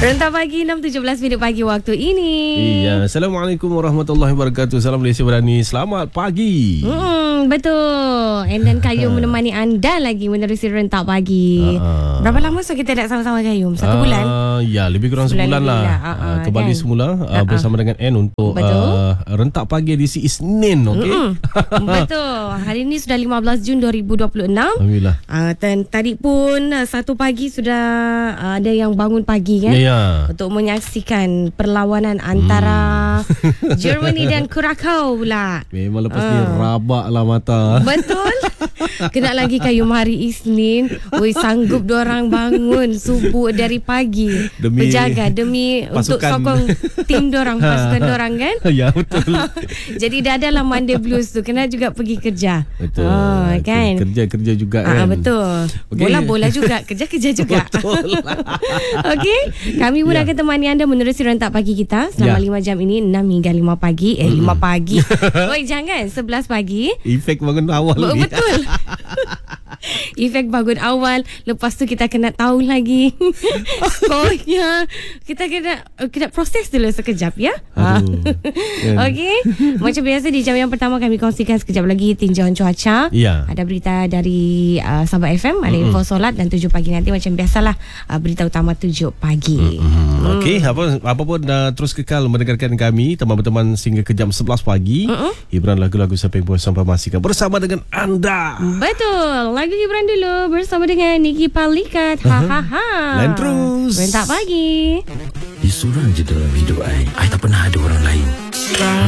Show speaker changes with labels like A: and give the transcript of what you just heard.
A: Rentak pagi 6.17 minit pagi waktu ini.
B: Iya, Assalamualaikum warahmatullahi wabarakatuh. Salam Malaysia Berani. Selamat pagi.
A: Betul. And then Kayum menemani anda lagi menerusi rentak pagi. Berapa lama so kita tak sama-sama Kayum? 1 bulan?
B: Ya, lebih kurang sebulan lah. Kembali kan? Semula bersama dengan N untuk rentak pagi edisi Isnin. Okay?
A: Betul. Hari ini sudah 15 Jun 2026.
B: Alhamdulillah.
A: Dan tadi pun 1 pagi sudah ada yang bangun pagi kan?
B: Ya.
A: Untuk menyaksikan perlawanan antara Germany dan Curacao pula.
B: Memang lepas ni rabak lah mata.
A: Betul. Kena lagi Kayum hari Isnin. Oi, sanggup diorang bangun subuh dari pagi
B: demi
A: berjaga demi pasukan. Untuk sokong tim diorang, pasukan diorang kan.
B: Ya, betul.
A: Jadi dah ada lah Monday Blues tu. Kena juga pergi kerja.
B: Betul.
A: Kan?
B: Kerja juga kan.
A: Betul.
B: Okay.
A: Bola juga. Kerja juga.
B: Betul.
A: Okey. Kami pun akan temani anda menerusi rentak pagi kita selama 5 jam ini, 6 hingga 5 pagi. 5 pagi. Oi, jangan 11 pagi.
B: Efek bangun awal ni.
A: Betul. Efek bangun awal. Lepas tu kita kena tahu lagi skornya. Kita kena proses dulu sekejap ya. Okey. Macam biasa di jam yang pertama kami kongsikan sekejap lagi tinjauan cuaca. Ada berita dari Sabah FM, ada info solat, dan 7 pagi nanti macam biasalah berita utama 7 pagi.
B: Okey, apa pun terus kekal mendengarkan kami teman-teman sehingga ke jam 11 pagi. Hiburan lagu-lagu sampai puas sampai masihkan bersama dengan anda.
A: Betul. Lagu hiburan dulu bersama dengan Niki Palikat.
B: Lain terus
A: rentak pagi.
C: Disorang je dalam hidup I tak pernah ada orang lain.